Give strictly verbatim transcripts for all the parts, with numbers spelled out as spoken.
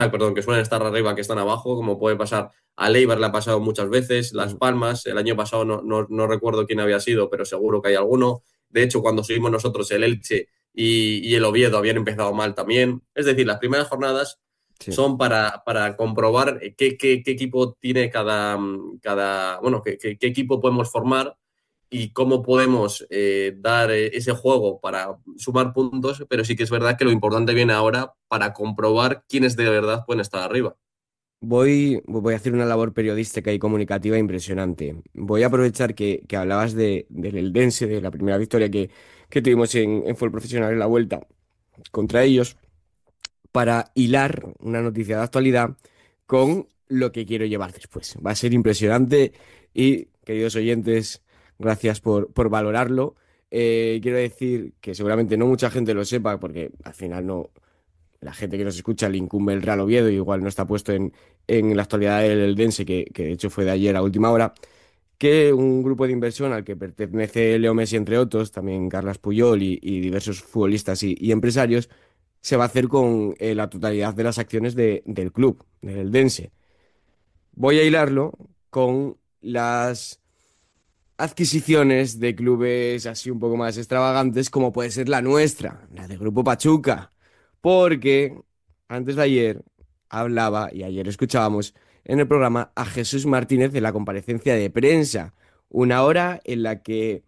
perdón, que suelen estar arriba, que están abajo, como puede pasar a Leibar, le ha pasado muchas veces, Las Mm. Palmas, el año pasado no, no, no recuerdo quién había sido, pero seguro que hay alguno. De hecho, cuando subimos nosotros, el Elche y, y el Oviedo habían empezado mal también. Es decir, las primeras jornadas Sí. son para, para comprobar qué, qué, qué equipo tiene cada, cada bueno, qué, qué, qué equipo podemos formar y cómo podemos eh, dar eh, ese juego para sumar puntos, pero sí que es verdad que lo importante viene ahora para comprobar quiénes de verdad pueden estar arriba. Voy, voy a hacer una labor periodística y comunicativa impresionante. Voy a aprovechar que, que hablabas de, del Eldense, de la primera victoria que, que tuvimos en, en fútbol profesional en la vuelta contra ellos, para hilar una noticia de actualidad con lo que quiero llevar después. Va a ser impresionante y, queridos oyentes, gracias por, por valorarlo. Eh, quiero decir que seguramente no mucha gente lo sepa porque al final no, la gente que nos escucha le incumbe el Real Oviedo y igual no está puesto en, en la actualidad del Eldense, que, que de hecho fue de ayer a última hora, que un grupo de inversión al que pertenece Leo Messi, entre otros, también Carlas Puyol y, y diversos futbolistas y, y empresarios, se va a hacer con eh, la totalidad de las acciones de- del club, del Eldense. Voy a hilarlo con las adquisiciones de clubes así un poco más extravagantes, como puede ser la nuestra, la del Grupo Pachuca. Porque antes de ayer hablaba y ayer escuchábamos en el programa a Jesús Martínez de la comparecencia de prensa, una hora en la que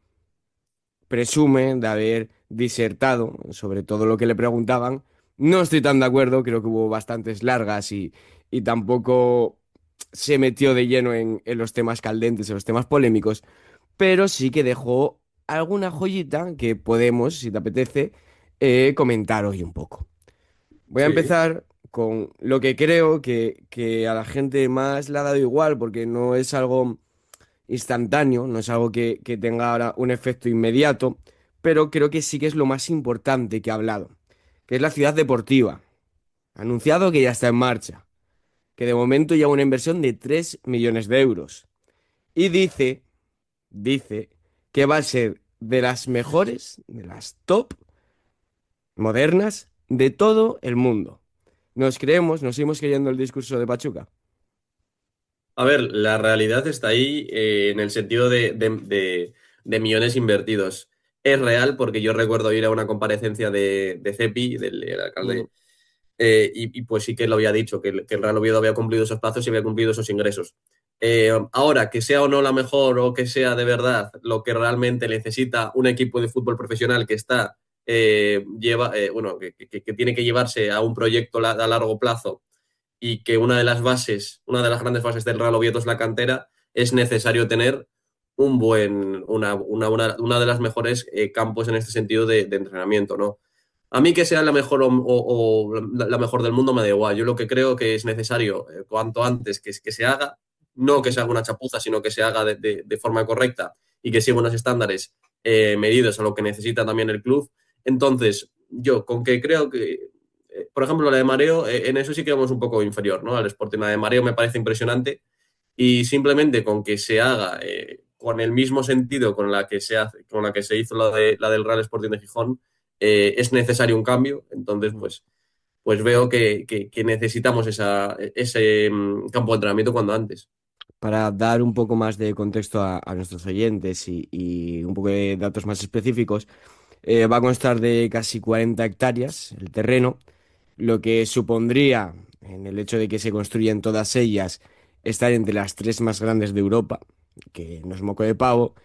presume de haber disertado sobre todo lo que le preguntaban. No estoy tan de acuerdo, creo que hubo bastantes largas y, y tampoco se metió de lleno en, en los temas caldentes, en los temas polémicos, pero sí que dejó alguna joyita que podemos, si te apetece, eh, comentar hoy un poco. Voy a Sí. empezar con lo que creo que, que a la gente más le ha dado igual, porque no es algo instantáneo, no es algo que, que tenga ahora un efecto inmediato, pero creo que sí que es lo más importante que ha hablado, que es la ciudad deportiva. Ha anunciado que ya está en marcha, que de momento lleva una inversión de tres millones de euros. Y dice, dice que va a ser de las mejores, de las top modernas de todo el mundo. Nos creemos, nos seguimos creyendo el discurso de Pachuca. A ver, la realidad está ahí eh, en el sentido de, de- de- de millones invertidos. Es real porque yo recuerdo ir a una comparecencia de, de Cepi, del, del Mm. alcalde, eh, y, y pues sí que lo había dicho, que el, que el Real Oviedo había cumplido esos plazos y había cumplido esos ingresos. Eh, ahora, que sea o no la mejor o que sea de verdad lo que realmente necesita un equipo de fútbol profesional que está, eh, lleva, eh, bueno, que, que- que tiene que llevarse a un proyecto la- a largo plazo y que una de las bases, una de las grandes bases del Real Oviedo es la cantera, es necesario tener un buen, una, una, una, una de las mejores eh, campos en este sentido de, de entrenamiento, ¿no? A mí que sea la mejor o, o- o la la mejor del mundo me da igual. Yo lo que creo que es necesario eh, cuanto antes que, que se haga, no que se haga una chapuza, sino que se haga de, de- de forma correcta y que siga unos estándares eh, medidos a lo que necesita también el club. Entonces, yo con que creo que, eh, por ejemplo, la de Mareo, eh, en eso sí que vamos un poco inferior, ¿no? Al Sporting. La de Mareo me parece impresionante y simplemente con que se haga eh, con el mismo sentido con la que se hace, con la que se hizo la, de, la del Real Sporting de Gijón, eh, es necesario un cambio. Entonces, pues, pues veo que, que, que necesitamos esa, ese mm, campo de entrenamiento cuando antes. Para dar un poco más de contexto a, a nuestros oyentes y, y un poco de datos más específicos, eh, va a constar de casi cuarenta hectáreas el terreno, lo que supondría, en el hecho de que se construyan todas ellas, estar entre las tres más grandes de Europa, que no es moco de pavo.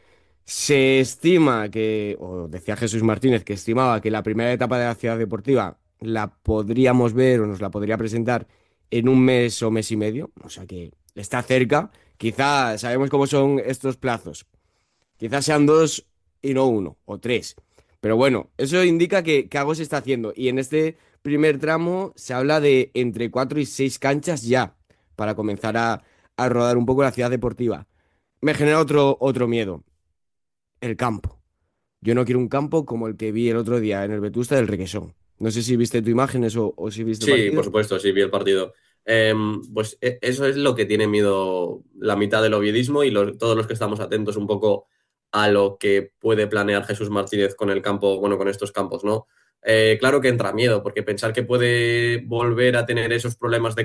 Se estima que, o decía Jesús Martínez, que estimaba que la primera etapa de la ciudad deportiva la podríamos ver o nos la podría presentar en un mes o mes y medio, o sea que está cerca. Quizá sabemos cómo son estos plazos. Quizás sean dos y no uno, o tres. Pero bueno, eso indica que, que algo se está haciendo. Y en este primer tramo se habla de entre cuatro y seis canchas ya, para comenzar a, a rodar un poco la ciudad deportiva. Me genera otro, otro miedo, el campo. Yo no quiero un campo como el que vi el otro día en el Vetusta del Requesón. No sé si viste tu imágenes o, o si viste el Sí, por partido. supuesto, sí, vi el partido. Eh, pues e- eso es lo que tiene miedo la mitad del ovidismo y los- todos los que estamos atentos un poco a lo que puede planear Jesús Martínez con el campo, bueno, con estos campos, ¿no? Eh, claro que entra miedo, porque pensar que puede volver a tener esos problemas de